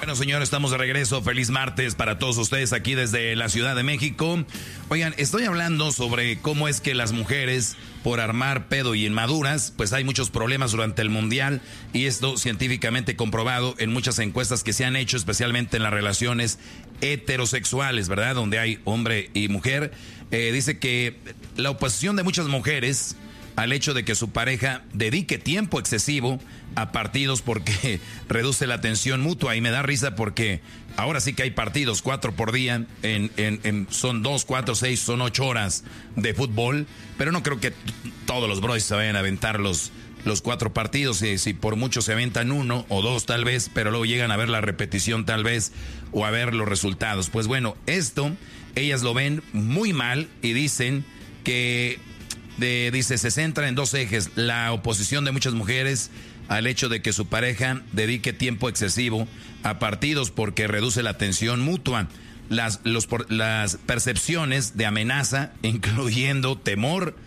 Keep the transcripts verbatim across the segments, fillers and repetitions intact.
Bueno, señores, estamos de regreso. Feliz martes para todos ustedes aquí desde la Ciudad de México. Oigan, estoy hablando sobre cómo es que las mujeres, por armar pedo y inmaduras, pues hay muchos problemas durante el Mundial, y esto científicamente comprobado en muchas encuestas que se han hecho, especialmente en las relaciones heterosexuales, ¿verdad? Donde hay hombre y mujer. Eh, dice que la oposición de muchas mujeres al hecho de que su pareja dedique tiempo excesivo a partidos porque reduce la tensión mutua. Y me da risa porque ahora sí que hay partidos cuatro por día, en, en, en, son dos, cuatro, seis, son ocho horas de fútbol, pero no creo que t- todos los bros se vayan a aventar los, los cuatro partidos. Si, si por mucho se aventan uno o dos tal vez, pero luego llegan a ver la repetición tal vez o a ver los resultados. Pues bueno, esto ellas lo ven muy mal y dicen que De, dice, se centra en dos ejes: la oposición de muchas mujeres al hecho de que su pareja dedique tiempo excesivo a partidos porque reduce la tensión mutua, las, los, por, las percepciones de amenaza, incluyendo temor,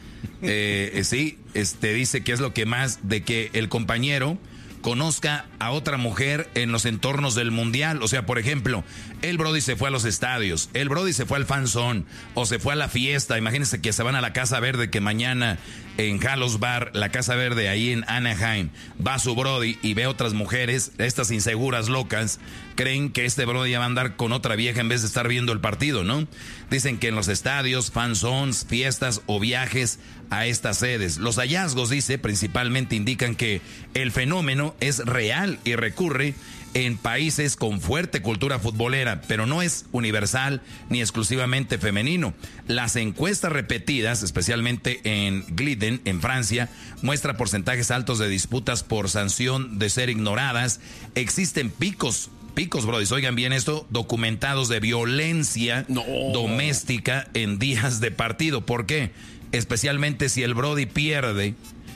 eh, sí, este, dice que es lo que más, de que el compañero conozca a otra mujer en los entornos del mundial. O sea, por ejemplo, el Brody se fue a los estadios, el Brody se fue al fan zone o se fue a la fiesta. Imagínense que se van a la Casa Verde, que mañana en Halos Bar, la Casa Verde ahí en Anaheim, va su Brody y ve otras mujeres. Estas inseguras locas creen que este Brody ya va a andar con otra vieja en vez de estar viendo el partido, ¿no? Dicen que en los estadios, fan zones, fiestas o viajes a estas sedes, los hallazgos, dice, principalmente indican que el fenómeno es real y recurre en países con fuerte cultura futbolera, pero no es universal ni exclusivamente femenino. Las encuestas repetidas, especialmente en Gliden, en Francia, muestra porcentajes altos de disputas por sanción de ser ignoradas. Existen picos, picos, brodis, oigan bien esto, documentados de violencia no. doméstica en días de partido. ¿Por qué? Especialmente si el Brody pierde,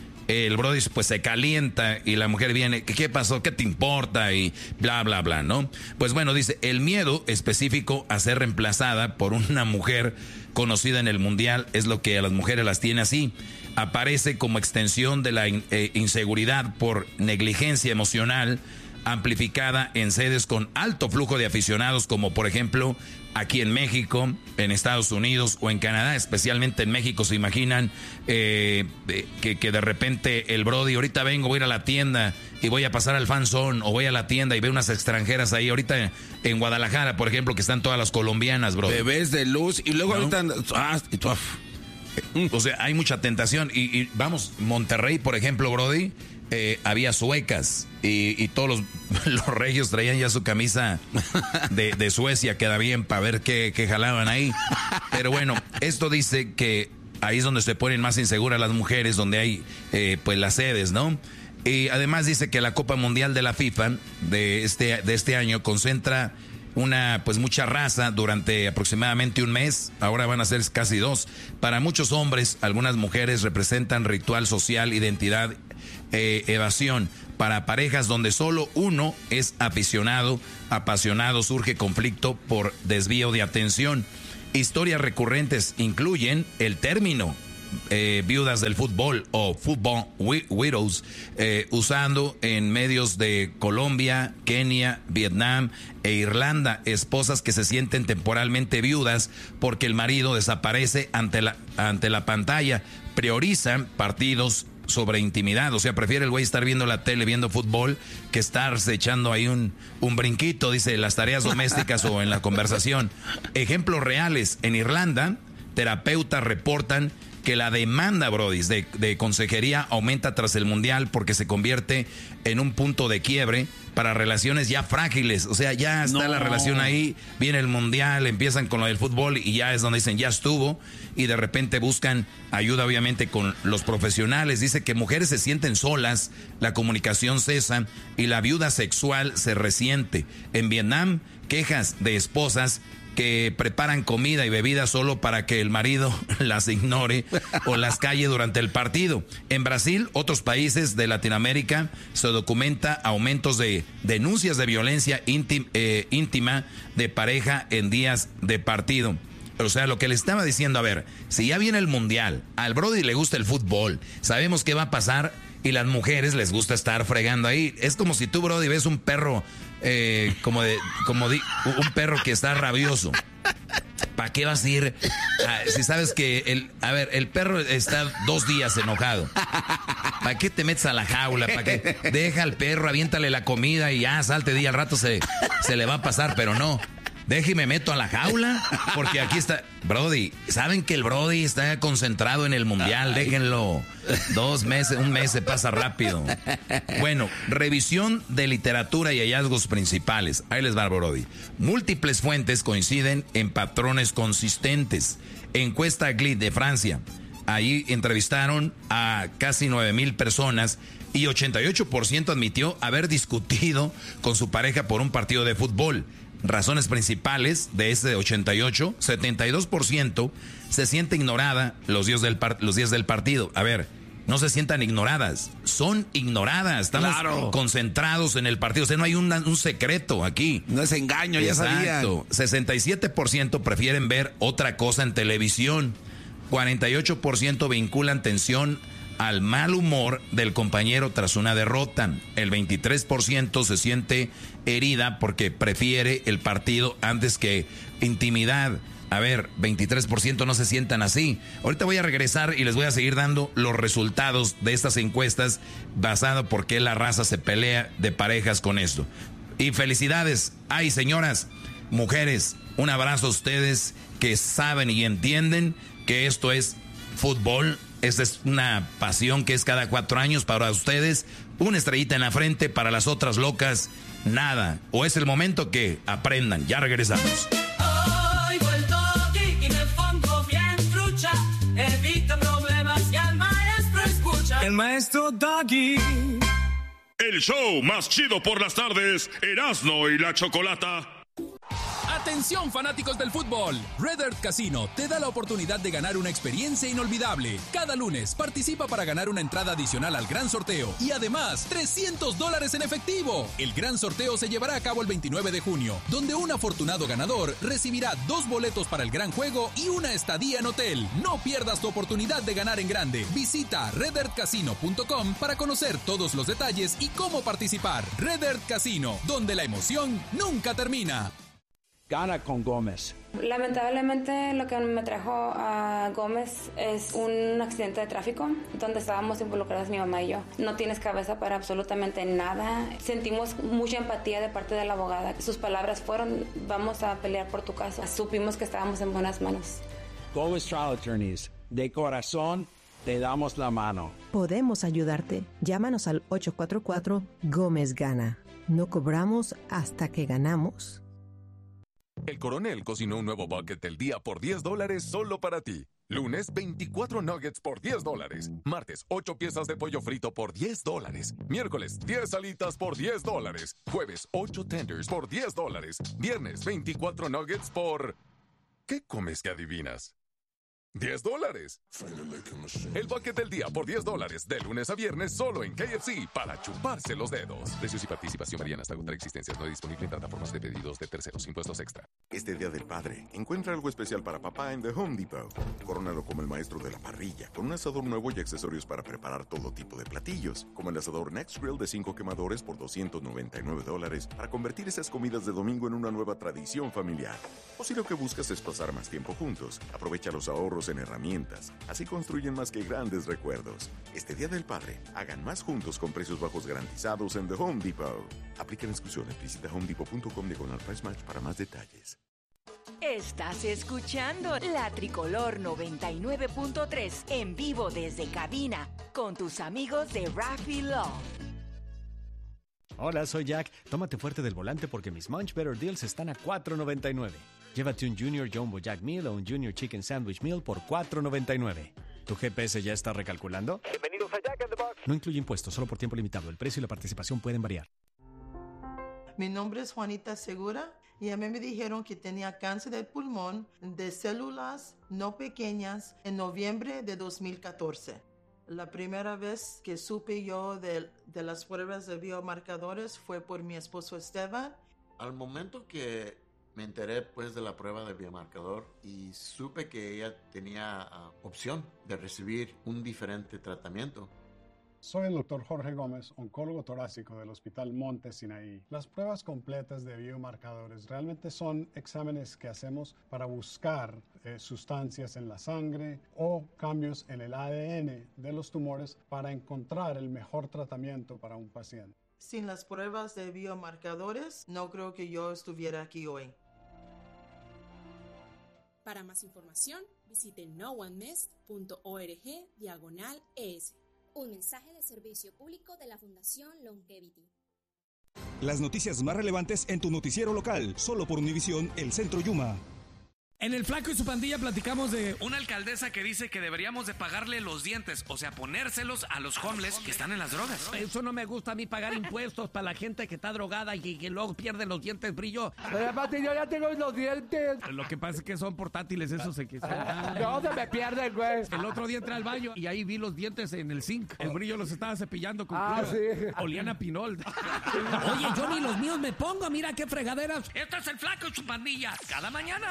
el Brody pues se calienta y la mujer viene, ¿qué pasó? ¿Qué te importa? Y bla, bla, bla, ¿no? Pues bueno, dice, el miedo específico a ser reemplazada por una mujer conocida en el mundial es lo que a las mujeres las tiene así. Aparece como extensión de la in, eh, inseguridad por negligencia emocional amplificada en sedes con alto flujo de aficionados, como por ejemplo aquí en México, en Estados Unidos o en Canadá. Especialmente en México, se imaginan eh, que, que de repente el Brody, ahorita vengo, voy a ir a la tienda y voy a pasar al fan zone, o voy a la tienda y veo unas extranjeras ahí. Ahorita en Guadalajara, por ejemplo, que están todas las colombianas, Brody. Bebés de luz y luego ¿no? ahorita... Ah, o sea, hay mucha tentación y, y vamos, Monterrey, por ejemplo, Brody, Eh, había suecas y, y todos los, los regios traían ya su camisa de, de Suecia, queda bien para ver qué, qué jalaban ahí. Pero bueno, esto dice que ahí es donde se ponen más inseguras las mujeres, donde hay eh, pues las sedes, ¿no? Y además dice que la Copa Mundial de la FIFA de este, de este año concentra una pues mucha raza durante aproximadamente un mes. Ahora van a ser casi dos. Para muchos hombres, algunas mujeres representan ritual social, identidad, eh, evasión. Para parejas donde solo uno es aficionado, apasionado, surge conflicto por desvío de atención. Historias recurrentes incluyen el término Eh, viudas del fútbol o football widows, eh, usando en medios de Colombia, Kenia, Vietnam e Irlanda, esposas que se sienten temporalmente viudas porque el marido desaparece ante la, ante la pantalla, priorizan partidos sobre intimidad. O sea, prefiere el güey estar viendo la tele, viendo fútbol, que estarse echando ahí un, un brinquito, dice, las tareas domésticas o en la conversación. Ejemplos reales: en Irlanda, terapeutas reportan que la demanda, brodis, de, de consejería aumenta tras el mundial porque se convierte en un punto de quiebre para relaciones ya frágiles. O sea, ya está no. la relación ahí, viene el mundial, empiezan con lo del fútbol y ya es donde dicen, ya estuvo, y de repente buscan ayuda obviamente con los profesionales. Dice que mujeres se sienten solas, la comunicación cesa y la viuda sexual se resiente. En Vietnam, quejas de esposas que preparan comida y bebida solo para que el marido las ignore o las calle durante el partido. En Brasil, otros países de Latinoamérica, se documenta aumentos de denuncias de violencia íntima, eh, íntima de pareja en días de partido. O sea, lo que le estaba diciendo, a ver, si ya viene el mundial, al Brody le gusta el fútbol, sabemos qué va a pasar, Y las mujeres les gusta estar fregando ahí. Es como si tú, Brody, ves un perro, eh, como de, como di, un perro que está rabioso. ¿Para qué vas a ir? A, si sabes que el, a ver, el perro está dos días enojado. ¿Para qué te metes a la jaula? ¿Para qué? Deja al perro, aviéntale la comida y ya salte día al rato se, se le va a pasar, pero no. Deje y me meto a la jaula, porque aquí está Brody. Saben que el Brody está concentrado en el mundial. Ay. Déjenlo. Dos meses, un mes se pasa rápido. Bueno, revisión de literatura y hallazgos principales. Ahí les va, Brody. Múltiples fuentes coinciden en patrones consistentes. Encuesta Glit de Francia. Ahí entrevistaron a casi nueve mil personas y ochenta y ocho por ciento admitió haber discutido con su pareja por un partido de fútbol. Razones principales de ese ochenta y ocho, setenta y dos por ciento se siente ignorada los días del, par- los días del partido. A ver, no se sientan ignoradas, son ignoradas. Estamos claro. concentrados en el partido. O sea, no hay una, un secreto aquí. No es engaño, ya sabían. sesenta y siete por ciento prefieren ver otra cosa en televisión. cuarenta y ocho por ciento vinculan tensión al mal humor del compañero tras una derrota. El veintitrés por ciento se siente herida porque prefiere el partido antes que intimidad. A ver, veintitrés por ciento no se sientan así. Ahorita voy a regresar y les voy a seguir dando los resultados de estas encuestas basado por qué la raza se pelea de parejas con esto. Y felicidades. Ay, señoras, mujeres, un abrazo a ustedes que saben y entienden que esto es fútbol. Esta es una pasión que es cada cuatro años para ustedes. Una estrellita en la frente, para las otras locas, nada. O es el momento que aprendan. Ya regresamos. Oigo el toque y me pongo bien trucha. Evita problemas y al maestro escucha. El maestro Doggy. El show más chido por las tardes, Erasmo y la Chocolata. Atención fanáticos del fútbol, Red Earth Casino te da la oportunidad de ganar una experiencia inolvidable. Cada lunes participa para ganar una entrada adicional al gran sorteo y además trescientos dólares en efectivo. El gran sorteo se llevará a cabo el veintinueve de junio, donde un afortunado ganador recibirá dos boletos para el gran juego y una estadía en hotel. No pierdas tu oportunidad de ganar en grande. Visita red earth casino punto com para conocer todos los detalles y cómo participar. Red Earth Casino, donde la emoción nunca termina. Gana con Gómez. Lamentablemente lo que me trajo a Gómez es un accidente de tráfico donde estábamos involucrados mi mamá y yo. No tienes cabeza para absolutamente nada. Sentimos mucha empatía de parte de la abogada. Sus palabras fueron: vamos a pelear por tu caso. Supimos que estábamos en buenas manos. Gómez Trial Attorneys, de corazón te damos la mano. Podemos ayudarte. Llámanos al ocho cuatro cuatro Gómez Gana. No cobramos hasta que ganamos. El Coronel cocinó un nuevo bucket del día por diez dólares solo para ti. Lunes, veinticuatro nuggets por diez dólares. Martes, ocho piezas de pollo frito por diez dólares. Miércoles, diez alitas por diez dólares. Jueves, ocho tenders por diez dólares. Viernes, veinticuatro nuggets por... ¿Qué comes que adivinas? diez dólares. El bucket del día por diez dólares, de lunes a viernes, solo en K F C, para chuparse los dedos. Precios y participación varían hasta agotar existencias. No disponible en plataformas de pedidos de terceros. Impuestos extra. Este Día del Padre, encuentra algo especial para papá en The Home Depot. Corónalo como el maestro de la parrilla, con un asador nuevo y accesorios para preparar todo tipo de platillos, como el asador Next Grill de cinco quemadores por doscientos noventa y nueve dólares, para convertir esas comidas de domingo en una nueva tradición familiar. O si lo que buscas es pasar más tiempo juntos, aprovecha los ahorros en herramientas. Así construyen más que grandes recuerdos. Este Día del Padre, hagan más juntos con precios bajos garantizados en The Home Depot. Aplican exclusiones. Visita home depot punto com diagonal price match para más detalles. Estás escuchando La Tricolor noventa y nueve punto tres en vivo desde cabina con tus amigos de Raffy Love. Hola, soy Jack. Tómate fuerte del volante porque mis Munch Better Deals están a cuatro noventa y nueve. Llévate un Junior Jumbo Jack Meal o un Junior Chicken Sandwich Meal por cuatro noventa y nueve. ¿Tu G P S ya está recalculando? Bienvenidos a Jack in the Box. No incluye impuestos, solo por tiempo limitado. El precio y la participación pueden variar. Mi nombre es Juanita Segura y a mí me dijeron que tenía cáncer de pulmón de células no pequeñas en noviembre de dos mil catorce. La primera vez que supe yo de, de las pruebas de biomarcadores fue por mi esposo Esteban. Al momento que me enteré pues de la prueba de biomarcador y supe que ella tenía uh, opción de recibir un diferente tratamiento, Soy el doctor Jorge Gómez, oncólogo torácico del Hospital Monte Sinaí. Las pruebas completas de biomarcadores realmente son exámenes que hacemos para buscar eh, sustancias en la sangre o cambios en el A D N de los tumores para encontrar el mejor tratamiento para un paciente. Sin las pruebas de biomarcadores, no creo que yo estuviera aquí hoy. Para más información, visite no one missed punto org diagonal es. Un mensaje de servicio público de la Fundación Longevity. Las noticias más relevantes en tu noticiero local, solo por Univisión, El Centro Yuma. En El Flaco y su pandilla platicamos de una alcaldesa que dice que deberíamos de pagarle los dientes, o sea, ponérselos a los homeless que están en las drogas. Eso no me gusta a mí, pagar impuestos para la gente que está drogada y que, que luego pierde los dientes brillo. Pero aparte yo ya tengo los dientes. Lo que pasa es que son portátiles, esos se que se... No, se me pierden, güey. El otro día entré al baño y ahí vi los dientes en el zinc. El brillo los estaba cepillando con Ah, cloro. sí. Olían a pinol. Oye, yo ni los míos me pongo, mira qué fregaderas. Esto es El Flaco y su pandilla, cada mañana.